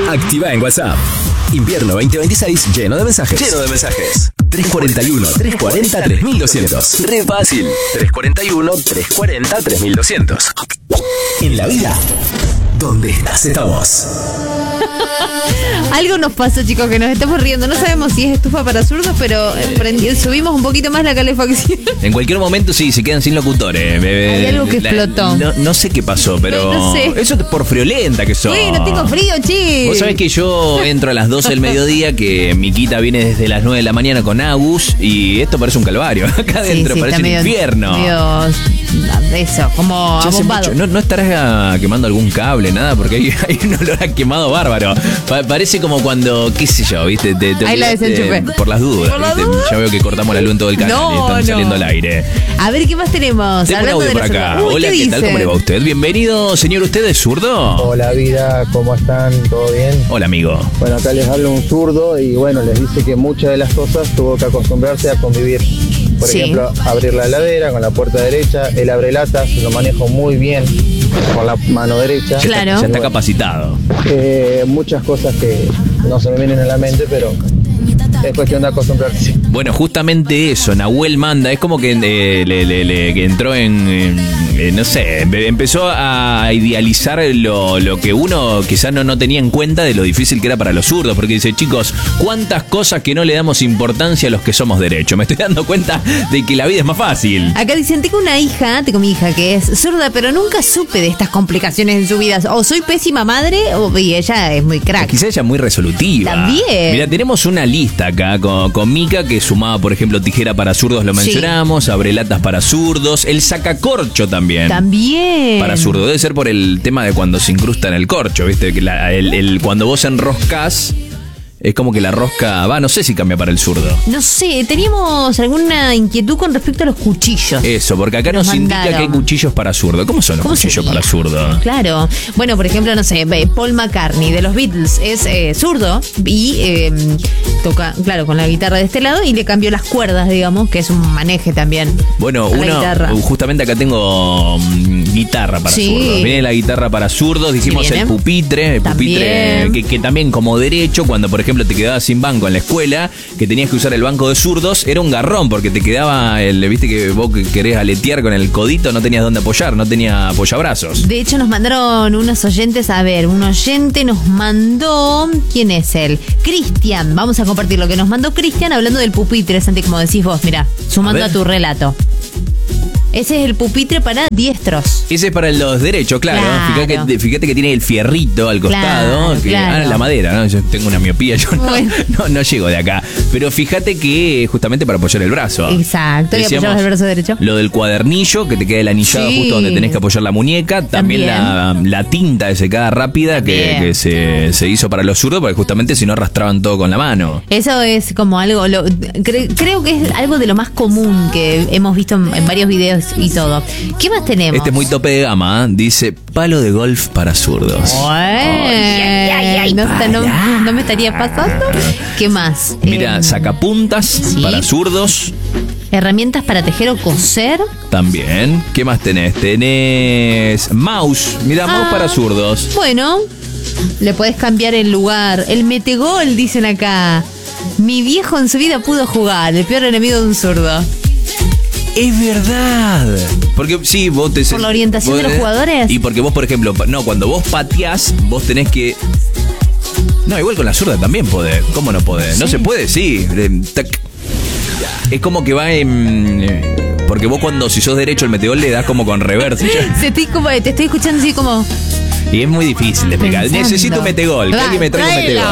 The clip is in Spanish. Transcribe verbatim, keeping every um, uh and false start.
Activa en WhatsApp. Invierno veinte veintiséis lleno de mensajes. Lleno de mensajes. tres cuarenta y uno, tres cuarenta, tres mil doscientos. Re fácil. tres cuarenta y uno, tres cuarenta, tres mil doscientos. En la vida, donde estás, estamos. Algo nos pasa, chicos, que nos estamos riendo. No sabemos si es estufa para zurdos, pero eh, subimos un poquito más la calefacción. En cualquier momento sí, se quedan sin locutores. Hay algo que la, explotó. No, no sé qué pasó, pero no sé. Eso es por friolenta que sos. Uy, no tengo frío, chis. Vos sabés que yo entro a las doce del mediodía, que Miquita viene desde las nueve de la mañana con Agus, y esto parece un calvario. Acá adentro sí, sí, parece un medio, infierno. Dios, eso, como abombado. ¿No, ¿No estarás quemando algún cable, nada? Porque hay, hay un olor a quemado bárbaro. Pa- parece como cuando, qué sé yo, ¿viste? Te, te, Ahí la desenchufé. Por las dudas, ¿Por la ¿viste? duda? Ya veo que cortamos la luz en todo el canal No, y estamos no. saliendo al aire. A ver, ¿qué más tenemos? Tengo un Hablando audio de por la acá. Uy, Hola, ¿qué, ¿qué tal? dice? ¿Cómo le va a usted? Bienvenido, señor. ¿Usted es zurdo? Hola vida, ¿cómo están? ¿Todo bien? Hola, amigo. Bueno, acá les habla un zurdo y bueno, les dice que muchas de las cosas tuvo que acostumbrarse a convivir. Por Sí. ejemplo, abrir la heladera con la puerta derecha, el abre latas, lo manejo muy bien con la mano derecha. Ya Claro. está, ya está capacitado. Eh, muchas cosas que no se me vienen a la mente, pero es cuestión de acostumbrarse. Bueno, justamente eso, Nahuel manda, es como que, eh, le, le- le- que entró en, en- en, no sé, empe- empezó a idealizar lo, lo que uno quizás no, no tenía en cuenta de lo difícil que era para los zurdos, porque dice, chicos, cuántas cosas que no le damos importancia a los que somos derechos. Me estoy dando cuenta de que la vida es más fácil. Acá dicen, tengo una hija, tengo mi hija que es zurda, pero nunca supe de estas complicaciones en su vida. O soy pésima madre, o y ella es muy crack. Quizás ella es muy resolutiva. También. Mira, tenemos una lista acá con, con Mica que sumaba, por ejemplo, tijera para zurdos, lo Sí. mencionamos, abrelatas para zurdos, el sacacorcho también. También. Para zurdo, debe ser por el tema de cuando se incrusta en el corcho, ¿viste? Que la- el, el- cuando vos enroscás, es como que la rosca va, no sé si cambia para el zurdo. No sé, teníamos alguna inquietud con respecto a los cuchillos. Eso, porque acá Nos nos, indica mandaron. que hay cuchillos para zurdo. ¿Cómo son los ¿Cómo cuchillos sería? para zurdo? Claro. Bueno, por ejemplo, no sé, ve, Paul McCartney de los Beatles es eh, zurdo y eh, toca, claro, con la guitarra de este lado y le cambió las cuerdas, digamos, que es un maneje también. Bueno, a la uno, guitarra. justamente acá tengo mm, guitarra para Sí. zurdos. Viene la guitarra para zurdos, dijimos Sí, viene. el pupitre, el pupitre También. que, que también como derecho, cuando por ejemplo te quedabas sin banco en la escuela, que tenías que usar el banco de zurdos, era un garrón, porque te quedaba, el, viste que vos que querés aletear con el codito, no tenías dónde apoyar, no tenía apoyabrazos. De hecho, nos mandaron unos oyentes, a ver, un oyente nos mandó, ¿quién es él? Cristian, vamos a compartir lo que nos mandó Cristian hablando del pupitre, Santi, como decís vos, mirá, sumando A a, ver. tu relato. Ese es el pupitre para diestros. Ese es para los derechos, claro. Claro. Fíjate, que, fíjate que tiene el fierrito al costado. Claro, que, claro. ah, la madera, ¿no? Yo tengo una miopía, yo no, Bueno. no, no llego de acá. Pero fíjate que justamente para apoyar el brazo. Exacto, y Decíamos apoyabas el brazo derecho. Lo del cuadernillo, que te queda el anillado Sí. justo donde tenés que apoyar la muñeca. También, También. La, la tinta de secada rápida que, También. que se, se hizo para los zurdos, porque justamente si no arrastraban todo con la mano. Eso es como algo, lo- cre- creo que es algo de lo más común que hemos visto en, en varios videos y todo. ¿Qué más tenemos? Este es muy tope de gama, ¿eh? Dice palo de golf para zurdos. Ay, no, está- no- no me estaría pasando. ¿Qué más? Mira, Eh, sacapuntas sí. para zurdos. herramientas para tejer o coser. También. ¿Qué más tenés? Tenés mouse. Mira, mouse Ah. para zurdos. Bueno, le podés cambiar el lugar. El metegol, dicen acá. Mi viejo en su vida pudo jugar, el peor enemigo de un zurdo. Es verdad. Porque sí, vos te... ¿Por la orientación vos- de los jugadores? Y porque vos, por ejemplo, pa- no, cuando vos pateás, vos tenés que... No, igual con la zurda también podés. ¿Cómo no podés? No Sí. se puede, sí. Eh, tac. Es como que va en... eh, Porque vos cuando, si sos derecho, el meteor le das como con reversa. Se estoy como, te estoy escuchando así como... Y es muy difícil de explicar. Pensando. Necesito un metegol. Que Tra- alguien me traiga un tráelo.